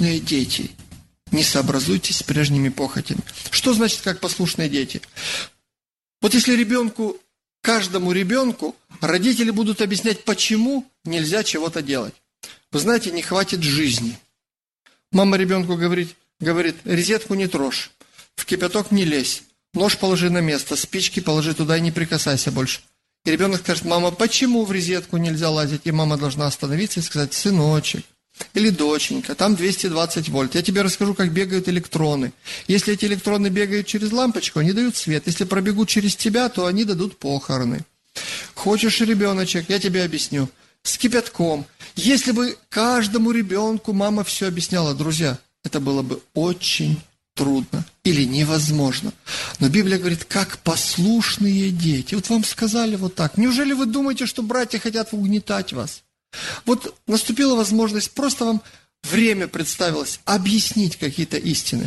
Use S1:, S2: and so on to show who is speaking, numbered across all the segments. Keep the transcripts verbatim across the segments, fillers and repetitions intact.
S1: послушные дети, не сообразуйтесь с прежними похотями. Что значит, как послушные дети? Вот если ребенку, каждому ребенку родители будут объяснять, почему нельзя чего-то делать. Вы знаете, не хватит жизни. Мама ребенку говорит, говорит, розетку не трожь, в кипяток не лезь, нож положи на место, спички положи туда и не прикасайся больше. И ребенок скажет, мама, почему в розетку нельзя лазить? И мама должна остановиться и сказать, сыночек или доченька, там двести двадцать вольт. Я тебе расскажу, как бегают электроны. Если эти электроны бегают через лампочку, они дают свет. Если пробегут через тебя, то они дадут похороны. Хочешь, ребеночек, я тебе объясню. С кипятком. Если бы каждому ребенку мама все объясняла, друзья, это было бы очень трудно или невозможно. Но Библия говорит, как послушные дети. Вот вам сказали вот так. Неужели вы думаете, что братья хотят угнетать вас? Вот наступила возможность, просто вам время представилось объяснить какие-то истины.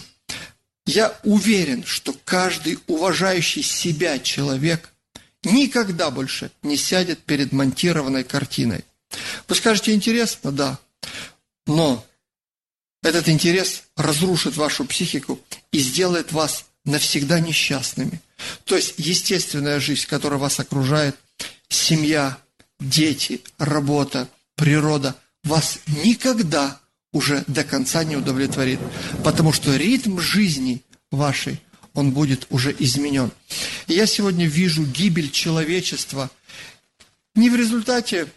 S1: Я уверен, что каждый уважающий себя человек никогда больше не сядет перед монтированной картиной. Вы скажете, интересно? Да. Но этот интерес разрушит вашу психику и сделает вас навсегда несчастными. То есть естественная жизнь, которая вас окружает, семья, дети, работа, природа, вас никогда уже до конца не удовлетворит, потому что ритм жизни вашей, он будет уже изменен. И я сегодня вижу гибель человечества не в результате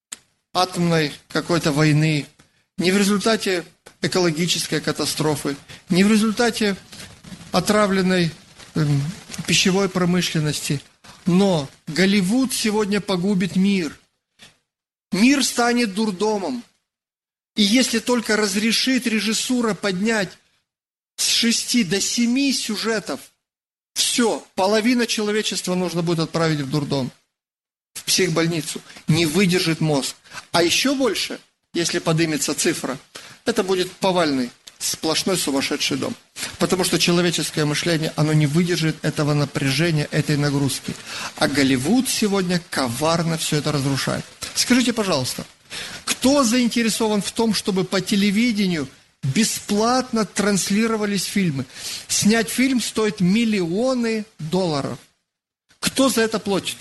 S1: атомной какой-то войны, не в результате экологической катастрофы, не в результате отравленной э, пищевой промышленности, но Голливуд сегодня погубит мир. Мир станет дурдомом. И если только разрешит режиссура поднять с шести до семи сюжетов, все, половина человечества нужно будет отправить в дурдом, в психбольницу. Не выдержит мозг. А еще больше, если поднимется цифра, это будет повальный, сплошной сумасшедший дом. Потому что человеческое мышление, оно не выдержит этого напряжения, этой нагрузки. А Голливуд сегодня коварно все это разрушает. Скажите, пожалуйста, кто заинтересован в том, чтобы по телевидению бесплатно транслировались фильмы? Снять фильм стоит миллионы долларов. Кто за это платит?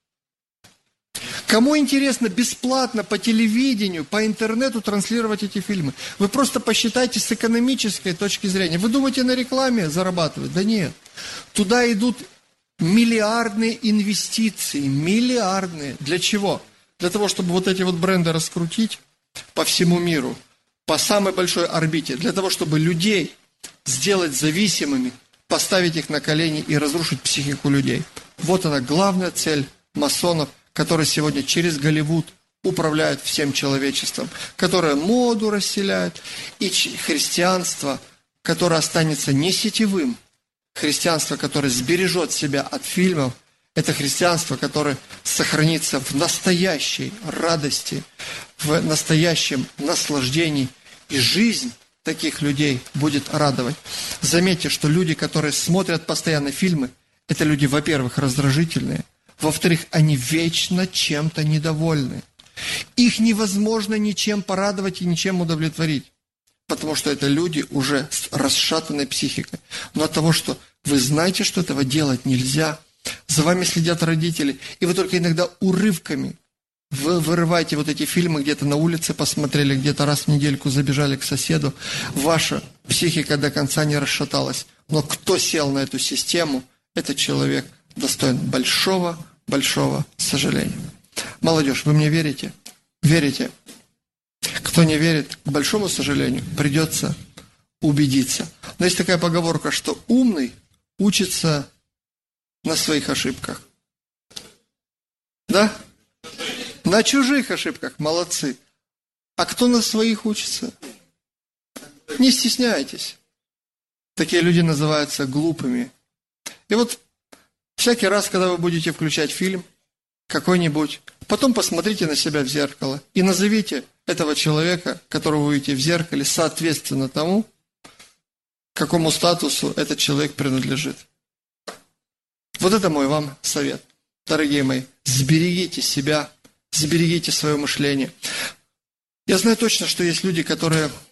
S1: Кому интересно бесплатно по телевидению, по интернету транслировать эти фильмы? Вы просто посчитайте с экономической точки зрения. Вы думаете, на рекламе зарабатывать? Да нет. Туда идут миллиардные инвестиции. Миллиардные. Для чего? Для того, чтобы вот эти вот бренды раскрутить по всему миру, по самой большой орбите. Для того, чтобы людей сделать зависимыми, поставить их на колени и разрушить психику людей. Вот она главная цель масонов, которые сегодня через Голливуд управляют всем человечеством, которое моду расселяют, и христианство, которое останется не сетевым, христианство, которое сбережет себя от фильмов, это христианство, которое сохранится в настоящей радости, в настоящем наслаждении, и жизнь таких людей будет радовать. Заметьте, что люди, которые смотрят постоянно фильмы, это люди, во-первых, раздражительные, во-вторых, они вечно чем-то недовольны. Их невозможно ничем порадовать и ничем удовлетворить, потому что это люди уже с расшатанной психикой. Но от того, что вы знаете, что этого делать нельзя, за вами следят родители, и вы только иногда урывками вы вырываете вот эти фильмы, где-то на улице посмотрели, где-то раз в недельку забежали к соседу, ваша психика до конца не расшаталась. Но кто сел на эту систему, этот человек достоин большого, большого сожаления. Молодежь, вы мне верите? Верите? Кто не верит, к большому сожалению, придется убедиться. Но есть такая поговорка, что умный учится на своих ошибках. Да? На чужих ошибках. Молодцы. А кто на своих учится? Не стесняйтесь. Такие люди называются глупыми. И вот всякий раз, когда вы будете включать фильм какой-нибудь, потом посмотрите на себя в зеркало и назовите этого человека, которого вы видите в зеркале, соответственно тому, к какому статусу этот человек принадлежит. Вот это мой вам совет, дорогие мои. Сберегите себя, сберегите свое мышление. Я знаю точно, что есть люди, которые